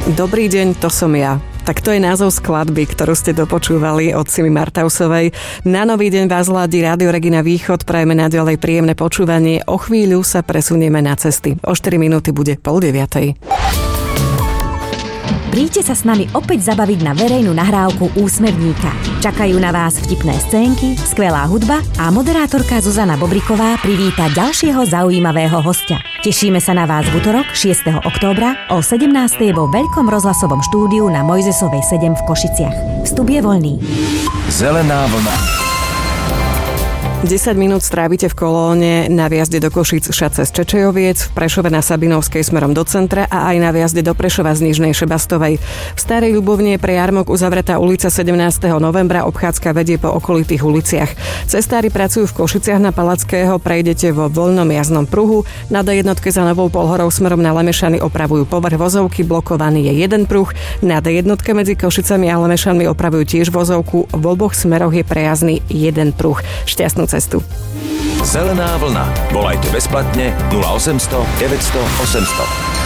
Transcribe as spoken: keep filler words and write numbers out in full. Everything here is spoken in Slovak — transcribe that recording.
Dobrý deň, to som ja. Tak to je názov skladby, ktorú ste dopočúvali od Simi Martausovej. Na nový deň vás hladí Rádio Regina Východ, prajeme naďalej príjemné počúvanie. O chvíľu sa presunieme na cesty. O štyri minúty bude pol deviatej. Príďte sa s nami opäť zabaviť na verejnú nahrávku Úsmevníka. Čakajú na vás vtipné scénky, skvelá hudba a moderátorka Zuzana Bobriková privíta ďalšieho zaujímavého hostia. Tešíme sa na vás v utorok šiesteho októbra o sedemnástej vo veľkom rozhlasovom štúdiu na Mojzesovej sedem v Košiciach. Vstup je voľný. Zelená vlna. desať minút strávite v kolóne na viazde do Košíc Šace z Čečejoviec, v Prešove na Sabinovskej smerom do centra a aj na viazde do Prešova z Nižnej Šebastovej. V Starej Ľubovni je pre jarmok uzavretá ulica sedemnásteho novembra, obchádzka vedie po okolitých uliciach. Cestári pracujú v Košiciach na Palackého, prejdete vo voľnom jazdnom pruhu, na dé jednotke za Novou Polhorou smerom na Lemešany opravujú povrch vozovky, blokovaný je jeden pruh, na dé jednotke medzi Košicami a Lemešanmi opravujú tiež vozovku, v oboch smeroch je prejazdný jeden pruh. Šťastnú cestu. Zelená vlna. Volajte bezplatne nula osemsto deväťsto osemsto.